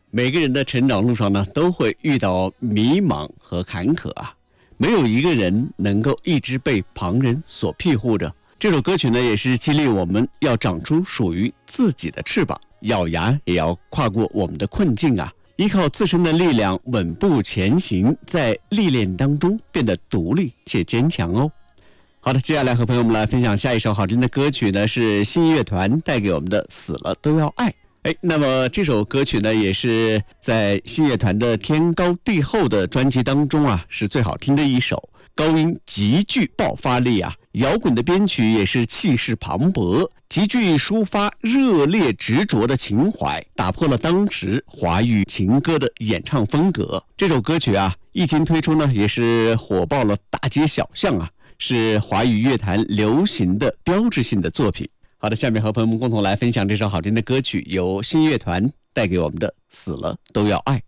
每个人的成长路上呢，都会遇到迷茫和坎坷啊，没有一个人能够一直被旁人所庇护着。这首歌曲呢，也是激励我们要长出属于自己的翅膀，咬牙也要跨过我们的困境啊，依靠自身的力量稳步前行，在历练当中变得独立且坚强哦。好的，接下来和朋友们来分享下一首好听的歌曲呢，是信乐团带给我们的《死了都要爱》。那么这首歌曲呢，也是在信乐团的天高地厚的专辑当中啊，是最好听的一首，高音极具爆发力啊，摇滚的编曲也是气势磅礴，极具抒发热烈执着的情怀，打破了当时华语情歌的演唱风格。这首歌曲啊，一经推出呢，也是火爆了大街小巷啊，是华语乐坛流行的标志性的作品。好的，下面和朋友们共同来分享这首好听的歌曲，由信乐团带给我们的《死了都要爱》。